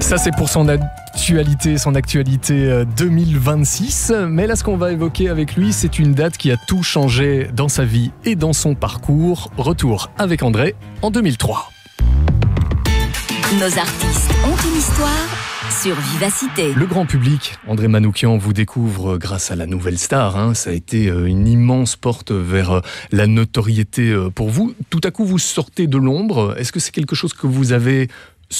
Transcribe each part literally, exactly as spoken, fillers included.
Ça, c'est pour son actualité, son actualité deux mille vingt-six. Mais là, ce qu'on va évoquer avec lui, c'est une date qui a tout changé dans sa vie et dans son parcours. Retour avec André en deux mille trois. Nos artistes ont une histoire sur Vivacité. Le grand public, André Manoukian, vous découvre grâce à la Nouvelle Star. Hein. Ça a été une immense porte vers la notoriété pour vous. Tout à coup, vous sortez de l'ombre. Est-ce que c'est quelque chose que vous avez souhaité ?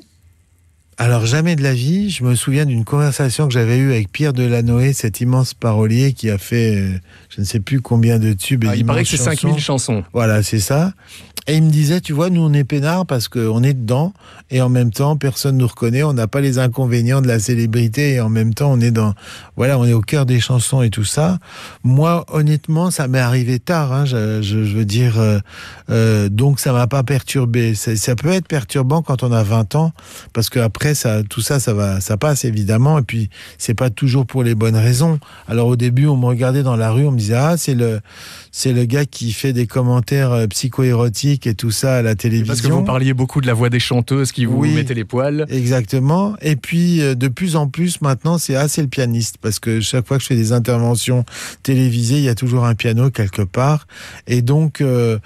Alors, jamais de la vie. Je me souviens d'une conversation que j'avais eue avec Pierre Delanoë, cet immense parolier qui a fait euh, je ne sais plus combien de tubes. Ah, et il paraît que c'est chansons. cinq mille chansons. Voilà, c'est ça. Et il me disait, tu vois, nous on est peinards parce qu'on est dedans et en même temps personne nous reconnaît, on n'a pas les inconvénients de la célébrité et en même temps on est dans, voilà, on est au cœur des chansons et tout ça. Moi, honnêtement, ça m'est arrivé tard, hein, je, je, je veux dire, euh, euh, donc ça m'a pas perturbé. Ça, ça peut être perturbant quand on a vingt ans parce que après ça, tout ça, ça va, ça passe évidemment et puis c'est pas toujours pour les bonnes raisons. Alors au début, on me regardait dans la rue, on me disait ah c'est le, c'est le gars qui fait des commentaires psycho-érotiques et tout ça à la télévision. Parce que vous parliez beaucoup de la voix des chanteuses qui vous oui, mettaient les poils. Exactement. Et puis, de plus en plus, maintenant, c'est ah, c'est le pianiste. Parce que chaque fois que je fais des interventions télévisées, il y a toujours un piano quelque part. Et donc, euh,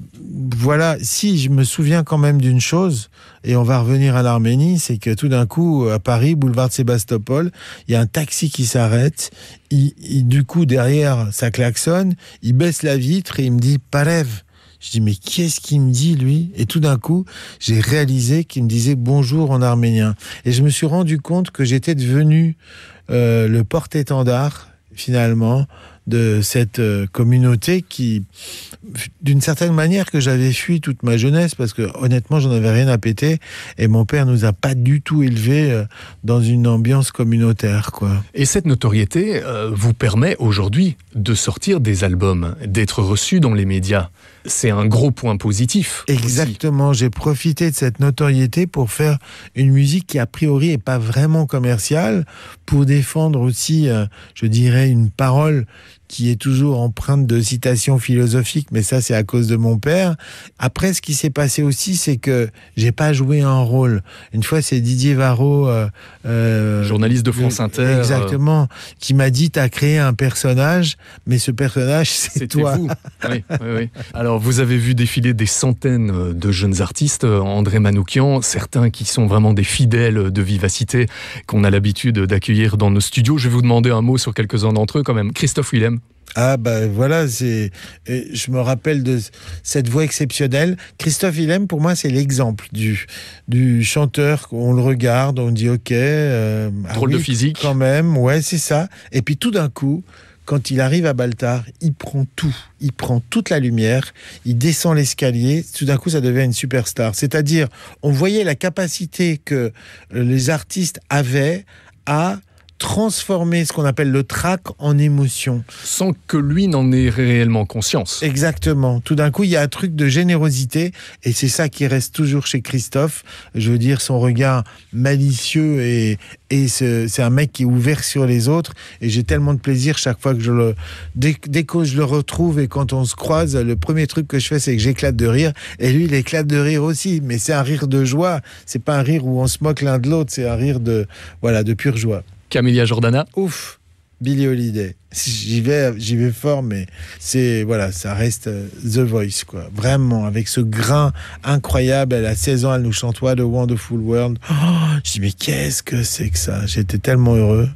voilà. Si, je me souviens quand même d'une chose, et on va revenir à l'Arménie, c'est que tout d'un coup, à Paris, boulevard de Sébastopol, il y a un taxi qui s'arrête. Il, il, du coup, derrière, ça klaxonne. Il baisse la vitre et il me dit « Parev ». Je dis, mais qu'est-ce qu'il me dit, lui ? Et tout d'un coup, j'ai réalisé qu'il me disait bonjour en arménien. Et je me suis rendu compte que j'étais devenu euh, le porte-étendard, finalement, de cette euh, communauté qui, d'une certaine manière, que j'avais fui toute ma jeunesse, parce que honnêtement, j'en avais rien à péter, et mon père nous a pas du tout élevés euh, dans une ambiance communautaire, quoi. Et cette notoriété euh, vous permet aujourd'hui de sortir des albums, d'être reçu dans les médias. C'est un gros point positif. Exactement, aussi. J'ai profité de cette notoriété pour faire une musique qui a priori est pas vraiment commerciale, pour défendre aussi, euh, je dirais, une parole qui est toujours empreinte de citations philosophiques, mais ça c'est à cause de mon père. Après, ce qui s'est passé aussi, c'est que j'ai pas joué un rôle. Une fois, c'est Didier Varro, euh, euh, journaliste de France Inter, exactement, euh... qui m'a dit t'as créé un personnage, mais ce personnage c'est C'était toi. Vous. Oui, oui, oui. Alors vous avez vu défiler des centaines de jeunes artistes, André Manoukian, certains qui sont vraiment des fidèles de Vivacité qu'on a l'habitude d'accueillir dans nos studios. Je vais vous demander un mot sur quelques-uns d'entre eux quand même. Christophe Willem. Ah ben voilà, c'est, je me rappelle de cette voix exceptionnelle. Christophe Willem, pour moi, c'est l'exemple du, du chanteur. On le regarde, on dit ok. Euh, Drôle ah oui, de physique. Quand même, ouais, c'est ça. Et puis tout d'un coup, quand il arrive à Baltar, il prend tout. Il prend toute la lumière, il descend l'escalier, tout d'un coup, ça devient une superstar. C'est-à-dire, on voyait la capacité que les artistes avaient à transformer ce qu'on appelle le trac en émotion. Sans que lui n'en ait réellement conscience. Exactement. Tout d'un coup, il y a un truc de générosité et c'est ça qui reste toujours chez Christophe. Je veux dire, son regard malicieux et, et ce, c'est un mec qui est ouvert sur les autres et j'ai tellement de plaisir chaque fois que je le... Dès, dès que je le retrouve et quand on se croise, le premier truc que je fais, c'est que j'éclate de rire et lui, il éclate de rire aussi. Mais c'est un rire de joie. C'est pas un rire où on se moque l'un de l'autre. C'est un rire de, voilà, de pure joie. Camélia Jordana. Ouf, Billie Holiday. J'y vais, j'y vais fort, mais c'est, voilà, ça reste The Voice, quoi. Vraiment, avec ce grain incroyable. Elle a seize ans, elle nous chante What a Wonderful World. Oh, je dis, mais qu'est-ce que c'est que ça ? J'étais tellement heureux.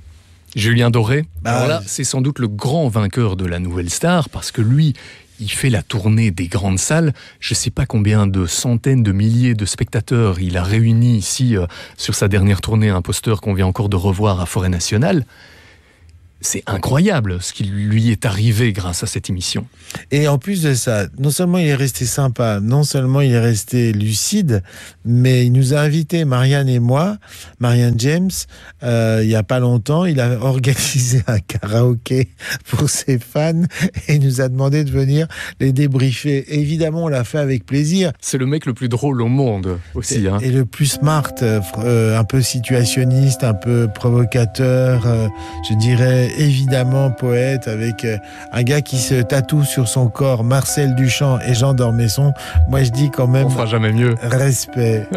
Julien Doré. Bah, Alors là, c'est sans doute le grand vainqueur de la Nouvelle Star, parce que lui, il fait la tournée des grandes salles. Je ne sais pas combien de centaines de milliers de spectateurs il a réunis ici euh, sur sa dernière tournée, un poster qu'on vient encore de revoir à Forêt Nationale. C'est incroyable ce qui lui est arrivé grâce à cette émission. Et en plus de ça, non seulement il est resté sympa, non seulement il est resté lucide, mais il nous a invités, Marianne et moi, Marianne James, euh, il n'y a pas longtemps, il a organisé un karaoké pour ses fans et il nous a demandé de venir les débriefer. Évidemment, on l'a fait avec plaisir. C'est le mec le plus drôle au monde aussi. Et, hein. et le plus smart, euh, un peu situationniste, un peu provocateur, euh, je dirais évidemment poète, avec euh, un gars qui se tatoue sur son corps Marcel Duchamp et Jean d'Ormesson. Moi je dis quand même... On fera jamais mieux. Respect.